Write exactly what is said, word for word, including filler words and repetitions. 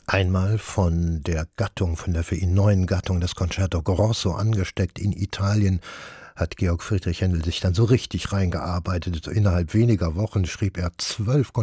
Einmal von der Gattung, von der für ihn neuen Gattung des Concerto Grosso angesteckt in Italien, hat Georg Friedrich Händel sich dann so richtig reingearbeitet. Innerhalb weniger Wochen schrieb er zwölf